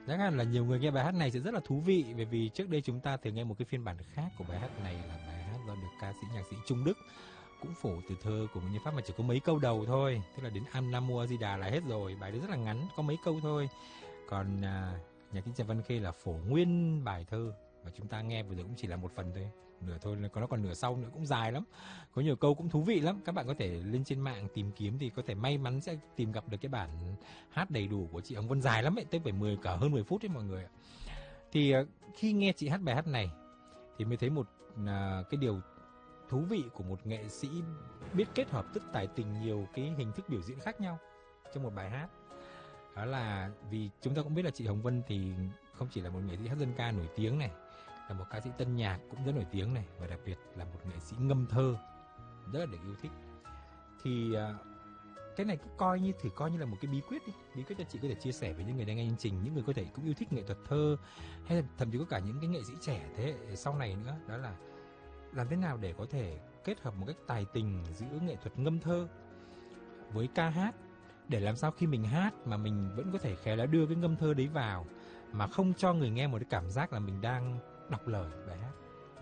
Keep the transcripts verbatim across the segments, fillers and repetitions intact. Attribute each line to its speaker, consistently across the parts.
Speaker 1: Chắc hẳn là nhiều người nghe bài hát này sẽ rất là thú vị, bởi vì trước đây chúng ta thường nghe một cái phiên bản khác của bài hát này là bài hát do được ca sĩ nhạc sĩ Trung Đức cũng phổ từ thơ của Nguyễn Pháp, mà chỉ có mấy câu đầu thôi, tức là đến Am Nam Mô A Di Đà là hết rồi. Bài đấy rất là ngắn, có mấy câu thôi. Còn à, nhạc sĩ Trần Văn Khê là phổ nguyên bài thơ, và chúng ta nghe vừa rồi cũng chỉ là một phần thôi, nửa thôi, còn nó còn nửa sau nữa, cũng dài lắm, có nhiều câu cũng thú vị lắm. Các bạn có thể lên trên mạng tìm kiếm thì có thể may mắn sẽ tìm gặp được cái bản hát đầy đủ của chị Hồng Vân, dài lắm ấy, tới phải mười cả hơn mười phút đấy mọi người ạ. Thì à, khi nghe chị hát bài hát này thì mới thấy một à, cái điều thú vị của một nghệ sĩ biết kết hợp tất tài tình nhiều cái hình thức biểu diễn khác nhau trong một bài hát. Đó là vì chúng ta cũng biết là chị Hồng Vân thì không chỉ là một nghệ sĩ hát dân ca nổi tiếng này, là một ca sĩ tân nhạc cũng rất nổi tiếng này, và đặc biệt là một nghệ sĩ ngâm thơ rất là được yêu thích. Thì à, cái này cứ coi như thử coi như là một cái bí quyết đi, bí quyết cho chị có thể chia sẻ với những người đang nghe chương trình, những người có thể cũng yêu thích nghệ thuật thơ, hay là thậm chí có cả những cái nghệ sĩ trẻ thế hệ sau này nữa. Đó là làm thế nào để có thể kết hợp một cách tài tình giữa nghệ thuật ngâm thơ với ca hát, để làm sao khi mình hát mà mình vẫn có thể khéo léo đưa cái ngâm thơ đấy vào, mà không cho người nghe một cái cảm giác là mình đang đọc lời bài hát.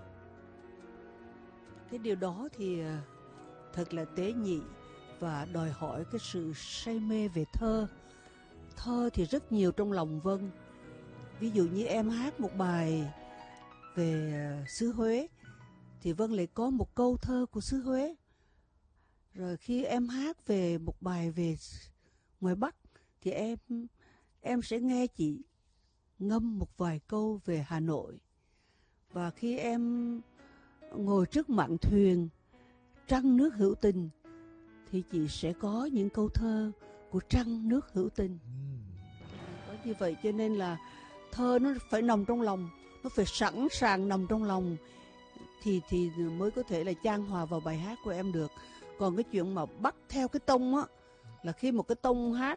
Speaker 2: Cái điều đó thì thật là tế nhị và đòi hỏi cái sự say mê về thơ. Thơ thì rất nhiều trong lòng Vân. Ví dụ như em hát một bài về xứ Huế thì Vân lại có một câu thơ của xứ Huế. Rồi khi em hát về một bài về ngoài Bắc thì em em sẽ nghe chị ngâm một vài câu về Hà Nội. Và khi em ngồi trước mạn thuyền trăng nước hữu tình thì chị sẽ có những câu thơ của trăng nước hữu tình. Có như vậy cho nên là thơ nó phải nằm trong lòng, nó phải sẵn sàng nằm trong lòng thì thì mới có thể là chan hòa vào bài hát của em được. Còn cái chuyện mà bắt theo cái tông á, là khi một cái tông hát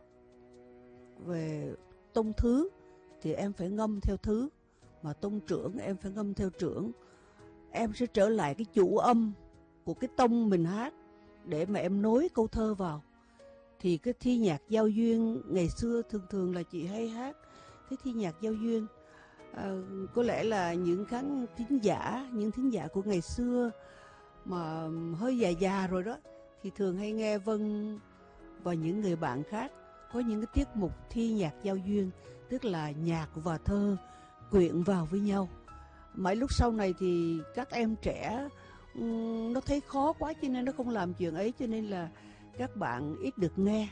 Speaker 2: về tông thứ thì em phải ngâm theo thứ, mà tông trưởng em phải ngâm theo trưởng. Em sẽ trở lại cái chủ âm của cái tông mình hát để mà em nối câu thơ vào. Thì cái thi nhạc giao duyên ngày xưa thường thường là chị hay hát cái thi nhạc giao duyên. À, có lẽ là những khán thính giả, những thính giả của ngày xưa mà hơi già già rồi đó thì thường hay nghe Vân và những người bạn khác có những cái tiết mục thi nhạc giao duyên, tức là nhạc và thơ quyện vào với nhau. Mãi lúc sau này thì các em trẻ um, nó thấy khó quá cho nên nó không làm chuyện ấy, cho nên là các bạn ít được nghe.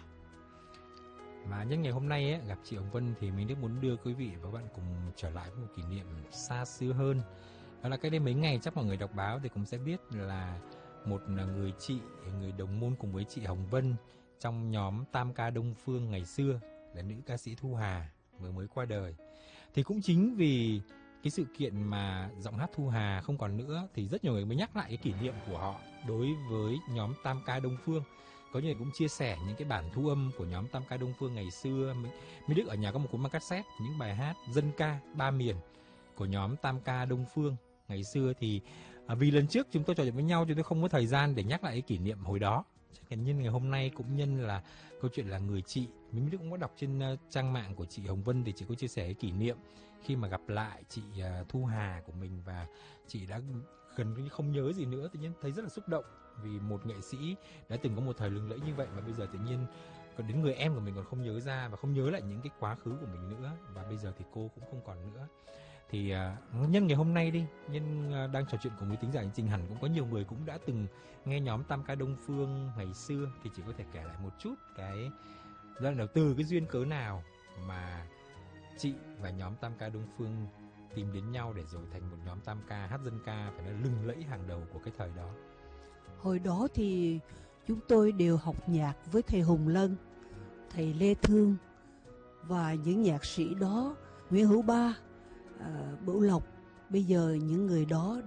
Speaker 1: Mà nhân ngày hôm nay ấy, gặp chị Hồng Vân thì mình rất muốn đưa quý vị và các bạn cùng trở lại với một kỷ niệm xa xưa hơn. Đó là cách đây mấy ngày chắc mọi người đọc báo thì cũng sẽ biết là một người chị, người đồng môn cùng với chị Hồng Vân trong nhóm Tam Ca Đông Phương ngày xưa là nữ ca sĩ Thu Hà vừa mới qua đời. Thì cũng chính vì cái sự kiện mà giọng hát Thu Hà không còn nữa thì rất nhiều người mới nhắc lại cái kỷ niệm của họ đối với nhóm Tam Ca Đông Phương. Có những người cũng chia sẻ những cái bản thu âm của nhóm Tam Ca Đông Phương ngày xưa. Mỹ Đức ở nhà có một cuốn băng cassette những bài hát dân ca ba miền của nhóm Tam Ca Đông Phương ngày xưa. Thì à, vì lần trước chúng tôi trò chuyện với nhau, chúng tôi không có thời gian để nhắc lại cái kỷ niệm hồi đó. Cho nên ngày hôm nay cũng nhân là câu chuyện là người chị, mình cũng có đọc trên uh, trang mạng của chị Hồng Vân thì chị có chia sẻ cái kỷ niệm khi mà gặp lại chị uh, Thu Hà của mình, và chị đã gần như không nhớ gì nữa, tự nhiên thấy rất là xúc động vì một nghệ sĩ đã từng có một thời lừng lẫy như vậy mà bây giờ tự nhiên còn đến người em của mình còn không nhớ ra và không nhớ lại những cái quá khứ của mình nữa, và bây giờ thì cô cũng không còn nữa. Thì uh, nhân ngày hôm nay đi, nhân uh, đang trò chuyện cùng với thính giả chương trình, hẳn cũng có nhiều người cũng đã từng nghe nhóm Tam Ca Đông Phương ngày xưa, thì chỉ có thể kể lại một chút cái lần đầu từ cái duyên cớ nào mà chị và nhóm Tam Ca Đông Phương tìm đến nhau để rồi thành một nhóm tam ca hát dân ca phải nói lừng lẫy hàng đầu của cái thời đó.
Speaker 2: Hồi đó thì chúng tôi đều học nhạc với thầy Hùng Lân, thầy Lê Thương và những nhạc sĩ đó, Nguyễn Hữu Ba, à, Bửu Lộc. Bây giờ những người đó